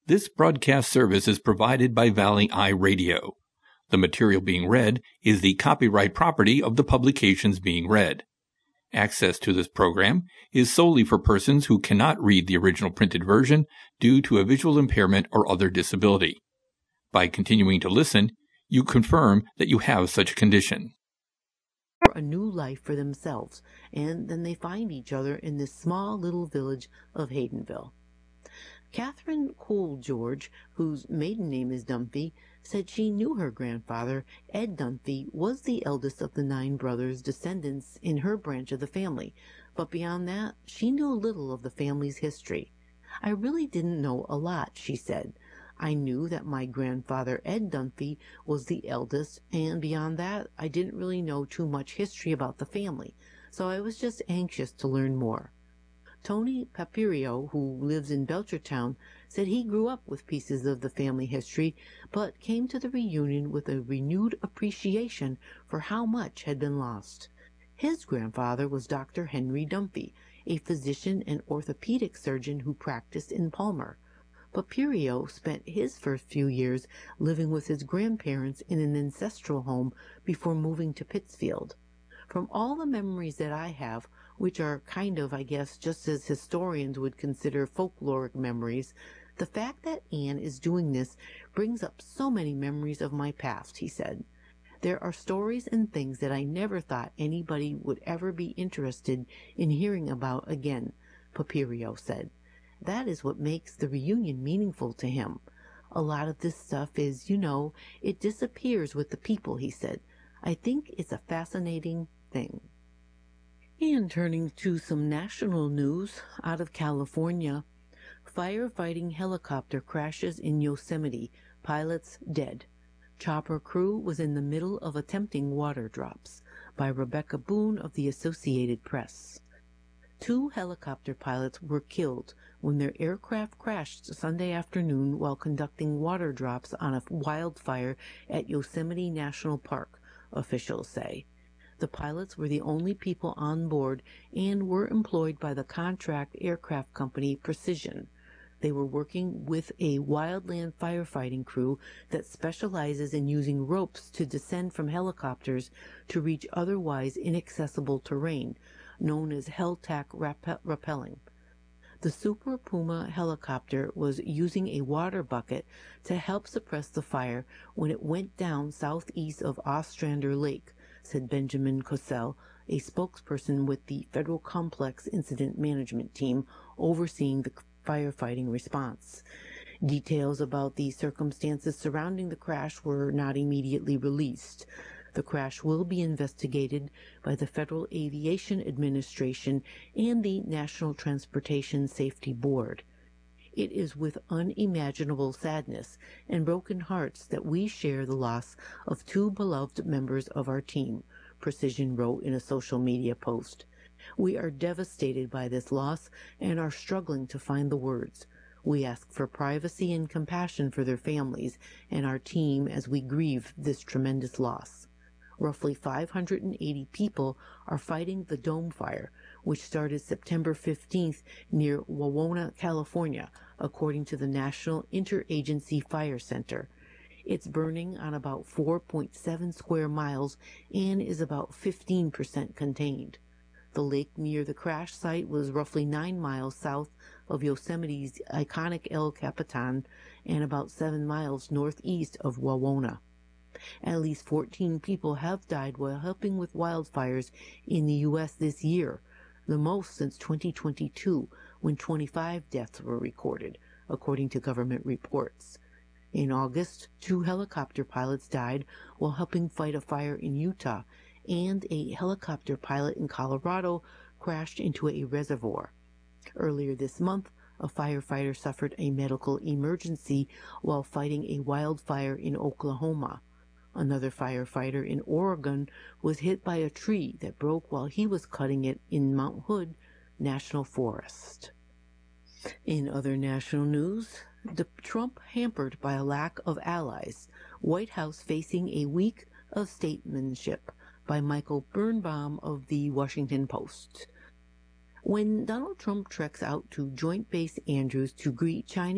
This broadcast service is provided by Valley Eye Radio. The material being read is the copyright property of the publications being read. Access to this program is solely for persons who cannot read the original printed version due to a visual impairment or other disability. By continuing to listen, you confirm that you have such a condition. A new life for themselves, and then they find each other in this small little village of Haydenville. Catherine Cole George, whose maiden name is Dunphy, said she knew her grandfather, Ed Dunphy, was the eldest of the 9 brothers descendants in her branch of the family, but beyond that, she knew little of the family's history. I really didn't know a lot, she said. I knew that my grandfather, Ed Dunphy, was the eldest, and beyond that, I didn't really know too much history about the family, so I was just anxious to learn more. Tony Papirio, who lives in Belchertown, said he grew up with pieces of the family history, but came to the reunion with a renewed appreciation for how much had been lost. His grandfather was Dr. Henry Dunphy, a physician and orthopedic surgeon who practiced in Palmer. Papirio spent his first few years living with his grandparents in an ancestral home before moving to Pittsfield. From all the memories that I have, which are kind of, I guess, just as historians would consider folkloric memories, the fact that Anne is doing this brings up so many memories of my past, he said. There are stories and things that I never thought anybody would ever be interested in hearing about again, Papirio said. That is what makes the reunion meaningful to him. A lot of this stuff is, it disappears with the people, he said. I think it's a fascinating thing. And turning to some national news out of California, firefighting helicopter crashes in Yosemite, pilots dead. Chopper crew was in the middle of attempting water drops, by Rebecca Boone of the Associated Press. 2 helicopter pilots were killed when their aircraft crashed Sunday afternoon while conducting water drops on a wildfire at Yosemite National Park, officials say. The pilots were the only people on board and were employed by the contract aircraft company Precision. They were working with a wildland firefighting crew that specializes in using ropes to descend from helicopters to reach otherwise inaccessible terrain, known as hell-tack rappelling. The Super Puma helicopter was using a water bucket to help suppress the fire when it went down southeast of Ostrander Lake, said Benjamin Cosell, a spokesperson with the Federal Complex Incident Management Team overseeing the firefighting response. Details about the circumstances surrounding the crash were not immediately released. The crash will be investigated by the Federal Aviation Administration and the National Transportation Safety Board. It is with unimaginable sadness and broken hearts that we share the loss of 2 beloved members of our team, Precision wrote in a social media post. We are devastated by this loss and are struggling to find the words. We ask for privacy and compassion for their families and our team as we grieve this tremendous loss. Roughly 580 people are fighting the Dome Fire, which started September 15th near Wawona, California, according to the National Interagency Fire Center. It's burning on about 4.7 square miles and is about 15% contained. The lake near the crash site was roughly 9 miles south of Yosemite's iconic El Capitan and about 7 miles northeast of Wawona. At least 14 people have died while helping with wildfires in the U.S. this year, the most since 2022, when 25 deaths were recorded, according to government reports. In August, 2 helicopter pilots died while helping fight a fire in Utah, and a helicopter pilot in Colorado crashed into a reservoir. Earlier this month, a firefighter suffered a medical emergency while fighting a wildfire in Oklahoma. Another firefighter in Oregon was hit by a tree that broke while he was cutting it in Mount Hood National Forest. In other national news, Trump hampered by a lack of allies, White House facing a week of statesmanship, by Michael Birnbaum of the Washington Post. When Donald Trump treks out to Joint Base Andrews to greet Chinese